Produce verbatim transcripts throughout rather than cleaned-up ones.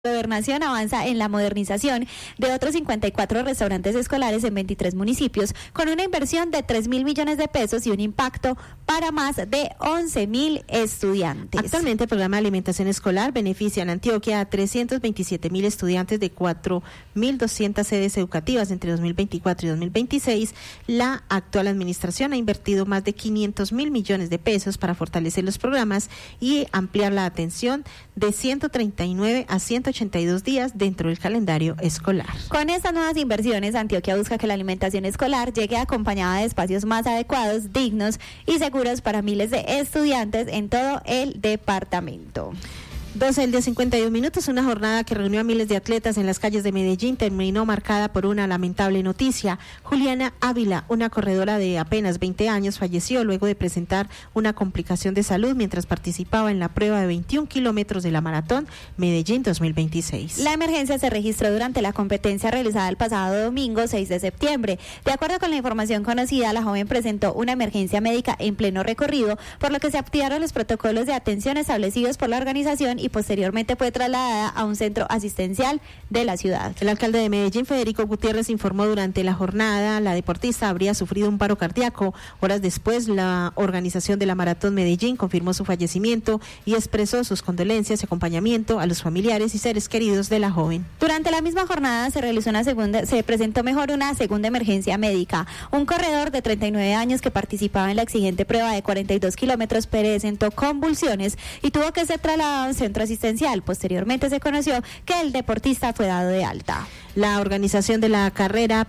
La gobernación avanza en la modernización de otros cincuenta y cuatro restaurantes escolares en veintitrés municipios, con una inversión de tres mil millones de pesos y un impacto para más de once mil estudiantes. Actualmente el programa de alimentación escolar beneficia en Antioquia a trescientos veintisiete mil estudiantes de cuatro mil doscientas sedes educativas entre dos mil veinticuatro y dos mil veintiséis. La actual administración ha invertido más de quinientos mil millones de pesos para fortalecer los programas y ampliar la atención de ciento treinta y nueve a ciento ochenta y dos días dentro del calendario escolar. Con estas nuevas inversiones, Antioquia busca que la alimentación escolar llegue acompañada de espacios más adecuados, dignos y seguros para miles de estudiantes en todo el departamento. doce del día cincuenta y un minutos, una jornada que reunió a miles de atletas en las calles de Medellín terminó marcada por una lamentable noticia. Juliana Ávila, una corredora de apenas veinte años, falleció luego de presentar una complicación de salud mientras participaba en la prueba de veintiún kilómetros de la maratón Medellín dos mil veintiséis. La emergencia se registró durante la competencia realizada el pasado domingo seis de septiembre. De acuerdo con la información conocida, la joven presentó una emergencia médica en pleno recorrido, por lo que se activaron los protocolos de atención establecidos por la organización y posteriormente fue trasladada a un centro asistencial de la ciudad. El alcalde de Medellín, Federico Gutiérrez, informó durante la jornada la deportista habría sufrido un paro cardíaco. Horas después, la organización de la Maratón Medellín confirmó su fallecimiento y expresó sus condolencias y acompañamiento a los familiares y seres queridos de la joven. Durante la misma jornada se realizó una segunda, se presentó mejor una segunda emergencia médica. Un corredor de treinta y nueve años que participaba en la exigente prueba de cuarenta y dos kilómetros presentó convulsiones y tuvo que ser trasladado a un centro asistencial. Posteriormente se conoció que el deportista fue dado de alta. La organización de la carrera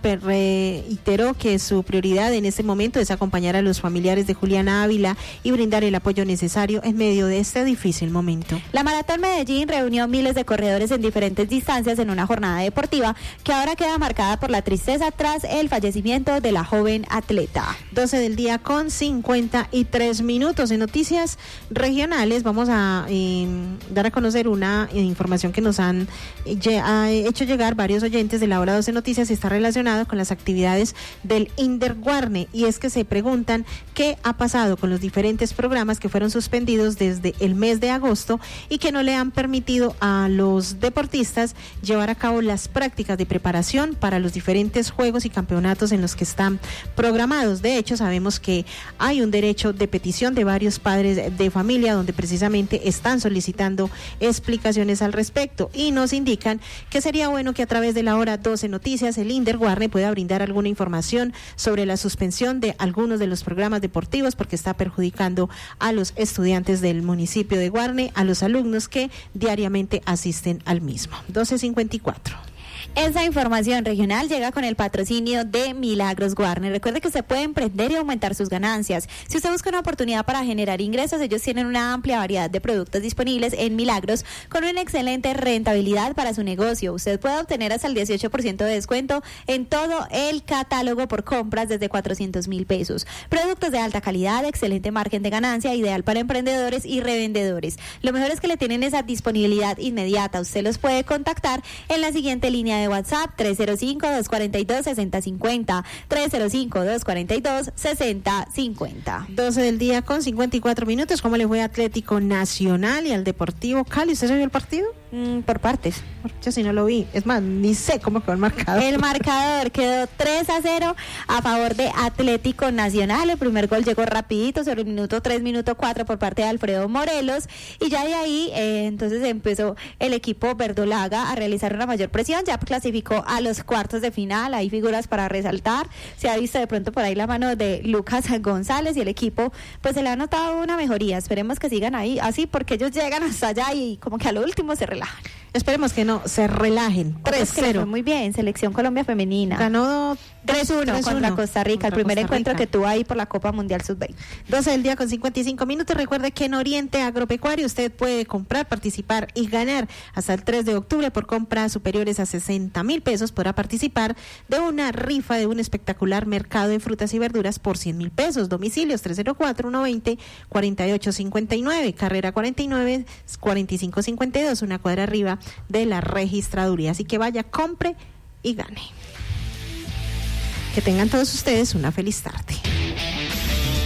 reiteró que su prioridad en este momento es acompañar a los familiares de Juliana Ávila y brindar el apoyo necesario en medio de este difícil momento. La Maratón Medellín reunió miles de corredores en diferentes distancias en una jornada deportiva que ahora queda marcada por la tristeza tras el fallecimiento de la joven atleta. doce del día con cincuenta y tres minutos. En noticias regionales vamos a eh, dar a conocer una eh, información que nos han eh, ha hecho llegar varios oyentes de la hora doce Noticias y está relacionado con las actividades del Inderguarne, y es que se preguntan qué ha pasado con los diferentes programas que fueron suspendidos desde el mes de agosto y que no le han permitido a los deportistas llevar a cabo las prácticas de preparación para los diferentes juegos y campeonatos en los que están programados. De hecho, sabemos que hay un derecho de petición de varios padres de familia donde precisamente están solicitando explicaciones al respecto y nos indican que sería bueno que a través de la hora doce Noticias el Inderguarne pueda brindar alguna información sobre la suspensión de algunos de los programas deportivos porque está perjudicando a los estudiantes del municipio de Guarne, a los alumnos que diariamente asisten al mismo. doce cincuenta y cuatro. Esa información regional llega con el patrocinio de Milagros Guarne. Recuerde que usted puede emprender y aumentar sus ganancias. Si usted busca una oportunidad para generar ingresos, ellos tienen una amplia variedad de productos disponibles en Milagros con una excelente rentabilidad para su negocio. Usted puede obtener hasta el dieciocho por ciento de descuento en todo el catálogo por compras desde cuatrocientos mil pesos. Productos de alta calidad, excelente margen de ganancia, ideal para emprendedores y revendedores. Lo mejor es que le tienen esa disponibilidad inmediata. Usted los puede contactar en la siguiente línea de WhatsApp tres cero cinco, dos cuatro dos, seis cero cinco cero, tres cero cinco, dos cuatro dos, seis cero cinco cero. doce del día con cincuenta y cuatro minutos. ¿Cómo le fue a Atlético Nacional y al Deportivo Cali? ¿Usted se vio el partido? Mm, por partes. Yo sí no lo vi. Es más, ni sé cómo quedó el marcador. El marcador quedó tres a cero a favor de Atlético Nacional. El primer gol llegó rapidito, sobre el minuto tres, minuto cuatro por parte de Alfredo Morelos. Y ya de ahí, eh, entonces empezó el equipo verdolaga a realizar una mayor presión. Ya clasificó a los cuartos de final. Hay figuras para resaltar. Se ha visto de pronto por ahí la mano de Lucas González y el equipo, pues se le ha notado una mejoría. Esperemos que sigan ahí así porque ellos llegan hasta allá y como que a lo último se relajan. Esperemos que no se relajen. tres cero. Muy bien, Selección Colombia Femenina. Ganó tres uno contra Costa Rica, el primer encuentro que tuvo ahí por la Copa Mundial sub veinte. doce del día con cincuenta y cinco minutos. Recuerde que en Oriente Agropecuario usted puede comprar, participar y ganar hasta el tres de octubre por compras superiores a sesenta mil pesos. Podrá participar de una rifa de un espectacular mercado de frutas y verduras por cien mil pesos. Domicilios tres cero cuatro, uno veinte, cuarenta y ocho cincuenta y nueve, carrera cuarenta y nueve, cuarenta y cinco cincuenta y dos, una cuadra arriba de la registraduría. Así que vaya, compre y gane. Que tengan todos ustedes una feliz tarde.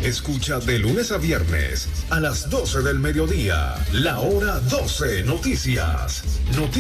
Escucha de lunes a viernes a las doce del mediodía, la hora doce Noticias. Noticias.